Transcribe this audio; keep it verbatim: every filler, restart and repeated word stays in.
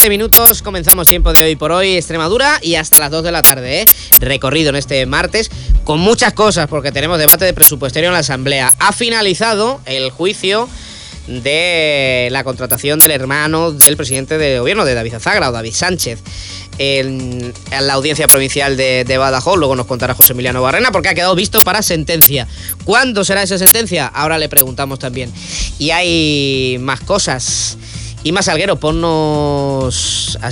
minutos, comenzamos tiempo de Hoy por Hoy Extremadura y hasta las dos de la tarde, ¿eh? Recorrido en este martes con muchas cosas porque tenemos debate de presupuestario en la Asamblea. Ha finalizado el juicio de la contratación del hermano del presidente de gobierno, de David Azagra o David Sánchez, en, en la audiencia provincial de, de Badajoz. Luego nos contará José Emiliano Barrena porque ha quedado visto para sentencia. ¿Cuándo será esa sentencia? Ahora le preguntamos también. Y hay más cosas. Y más, Salguero, ponnos